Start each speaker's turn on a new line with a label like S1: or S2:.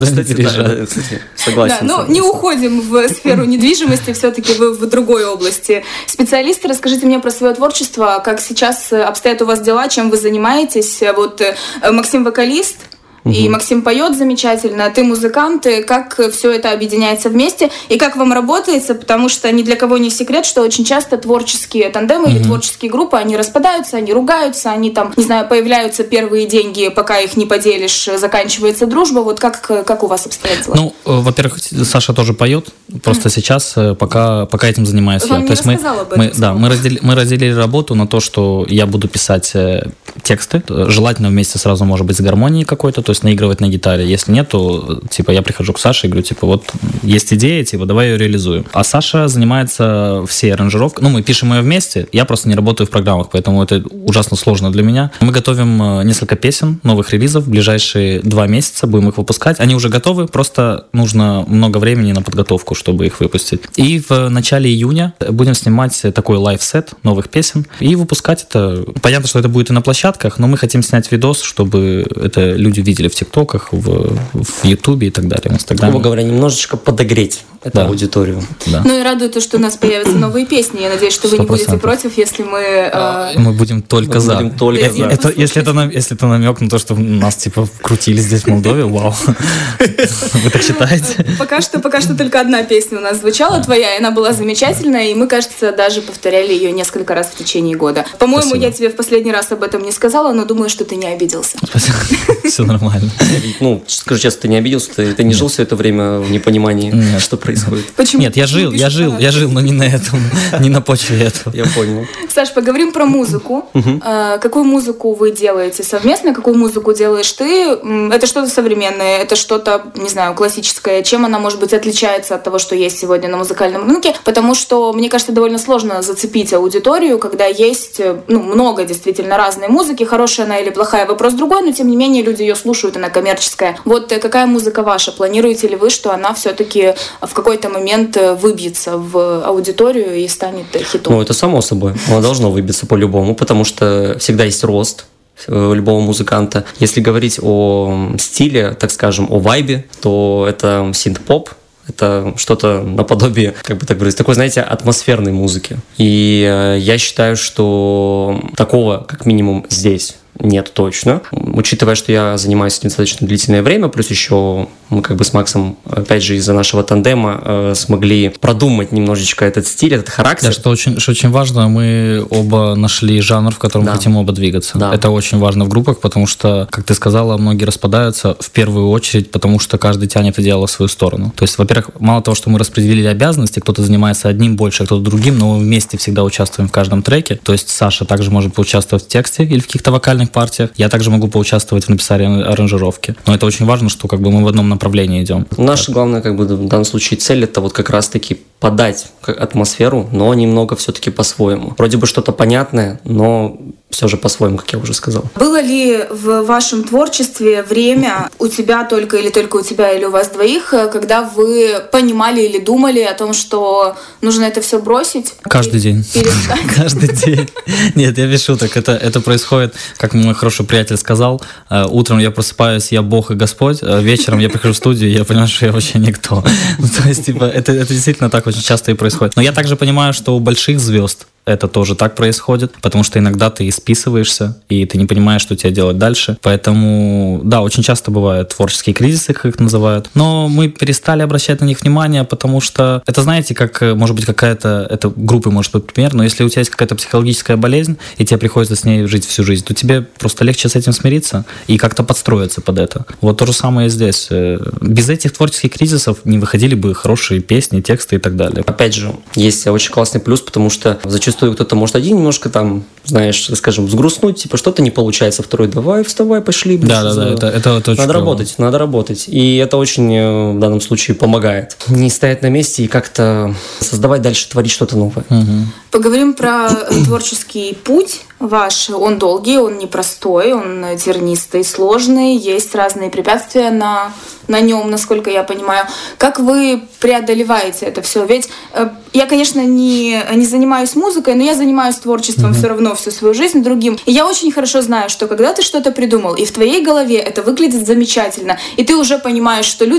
S1: Кстати, да, кстати, согласен.
S2: Да, не уходим в сферу недвижимости, все-таки вы в другой области. Специалисты, расскажите мне про свое творчество, как сейчас обстоят у вас дела, чем вы занимаетесь. Вот Максим вокалист, и Максим поет замечательно, ты музыкант, как все это объединяется вместе, и как вам работается, потому что ни для кого не секрет, что очень часто творческие тандемы или творческие группы, они распадаются, они ругаются, они там, не знаю, появляются первые деньги, пока их не поделишь, заканчивается дружба. Вот как у вас обстоят дела?
S3: Ну, во-первых, Саша тоже поет, просто сейчас пока этим занимаюсь я.
S2: Он
S3: То есть мы разделили работу на то, что я буду писать тексты, желательно вместе сразу, может быть, с гармонией какой-то, то есть наигрывать на гитаре. Если нет, то, я прихожу к Саше и говорю, вот, есть идея, давай ее реализуем. А Саша занимается всей аранжировкой. Мы пишем ее вместе, я просто не работаю в программах, поэтому это ужасно сложно для меня. Мы готовим несколько песен, новых релизов, в ближайшие 2 месяца будем их выпускать. Они уже готовы, просто нужно много времени на подготовку, чтобы их выпустить. И в начале июня будем снимать такой лайв-сет новых песен и выпускать это. Понятно, что это будет и на площадках, но мы хотим снять видос, чтобы это люди видели в ТикТоках, в Ютубе и так далее, в Инстаграме.
S1: Грубо говоря, немножечко подогреть эту аудиторию.
S3: Да.
S2: И радует то, что у нас появятся новые песни. Я надеюсь, что вы не будете против, если мы...
S3: Мы будем только за. Если это намек на то, что нас крутили здесь в Молдове, вау. Вы так считаете?
S2: Пока что только одна песня у нас звучала твоя, и она была замечательная, и мы, кажется, даже повторяли ее несколько раз в течение года. По-моему, я тебе в последний раз об этом не сказала, но думаю, что ты не обиделся.
S3: Спасибо. Все нормально.
S1: Скажу честно, ты не обиделся, ты не жил все это время в непонимании, что происходит?
S2: Почему?
S3: Нет, я жил, но не на этом, не на почве этого.
S1: Я понял.
S2: Саш, поговорим про музыку. Какую музыку вы делаете совместно? Какую музыку делаешь ты? Это что-то современное, это что-то, не знаю, классическое. Чем она, может быть, отличается от того, что есть сегодня на музыкальном рынке? Потому что, мне кажется, довольно сложно зацепить аудиторию, когда есть много действительно разной музыки, хорошая она или плохая, вопрос другой, но тем не менее люди ее слушают, она коммерческая. Вот какая музыка ваша? Планируете ли вы, что она все-таки в какой-то момент выбьется в аудиторию и станет хитом?
S1: Это само собой. Она должна выбиться по-любому, потому что всегда есть рост любого музыканта. Если говорить о стиле, так скажем, о вайбе, то это синт-поп, это что-то наподобие, такой, знаете, атмосферной музыки. И я считаю, что такого, как минимум, здесь нет точно. Учитывая, что я занимаюсь этим достаточно длительное время, плюс еще мы с Максом, опять же, из-за нашего тандема смогли продумать немножечко этот стиль, этот характер.
S3: Да, что очень важно, мы оба нашли жанр, в котором хотим оба двигаться. Да. Это очень важно в группах, потому что, как ты сказала, многие распадаются в первую очередь, потому что каждый тянет одеяло в свою сторону. То есть, во-первых, мало того, что мы распределили обязанности, кто-то занимается одним больше, а кто-то другим, но мы вместе всегда участвуем в каждом треке. То есть Саша также может поучаствовать в тексте или в каких-то вокальных партиях. Я также могу поучаствовать в написании аранжировки. Но это очень важно, что мы в одном направлении идем.
S1: Наша главная, в данном случае цель — это как раз-таки подать атмосферу, но немного все-таки по-своему. Вроде бы что-то понятное, но все же по-своему, как я уже сказал.
S2: Было ли в вашем творчестве время у тебя только у тебя, или у вас двоих, когда вы понимали или думали о том, что нужно это все бросить?
S3: Каждый день. Каждый день. Нет, я без шуток. Это происходит, как мой хороший приятель сказал, утром я просыпаюсь, я Бог и Господь, вечером я прихожу в студию, и я понимаю, что я вообще никто. То есть, это действительно так очень часто и происходит. Но я также понимаю, что у больших звезд это тоже так происходит, потому что иногда ты списываешься, и ты не понимаешь, что тебе делать дальше. Поэтому, да, очень часто бывают творческие кризисы, как их называют. Но мы перестали обращать на них внимание, потому что это, знаете, как, может быть, это группа, может быть, пример, но если у тебя есть какая-то психологическая болезнь, и тебе приходится с ней жить всю жизнь, то тебе просто легче с этим смириться и как-то подстроиться под это. Вот то же самое и здесь. Без этих творческих кризисов не выходили бы хорошие песни, тексты и так далее.
S1: Опять же, есть очень классный плюс, потому что зачастую кто-то может один немножко взгрустнуть, что-то не получается, второй, давай, вставай, пошли.
S3: Да, это очень
S1: надо работать. И это очень в данном случае помогает. Не стоять на месте и как-то создавать дальше, творить что-то новое.
S2: Поговорим про творческий путь. ваш, он долгий, он непростой, он тернистый, сложный, есть разные препятствия на нем, насколько я понимаю. Как вы преодолеваете это все? Ведь я, конечно, не занимаюсь музыкой, но я занимаюсь творчеством все равно всю свою жизнь другим. И я очень хорошо знаю, что когда ты что-то придумал, и в твоей голове это выглядит замечательно, и ты уже понимаешь, что люди